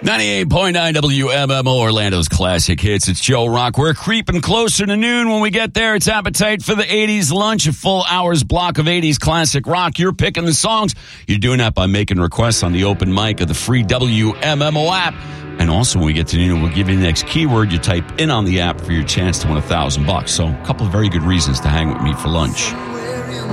98.9 WMMO, Orlando's classic hits. It's Joe Rock. We're creeping closer to noon. When we get there, it's Appetite for the 80s lunch, a full hour's block of 80s classic rock. You're picking the songs. You're doing that by making requests on the open mic of the free WMMO app. And also, when we get to noon, we'll give you the next keyword you type in on the app for your chance to win $1,000. So, a couple of very good reasons to hang with me for lunch.